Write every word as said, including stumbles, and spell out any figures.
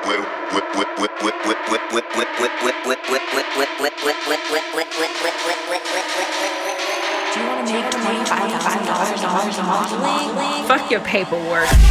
Do you want to make twenty-five thousand dollars a month modeling? Fuck your paperwork.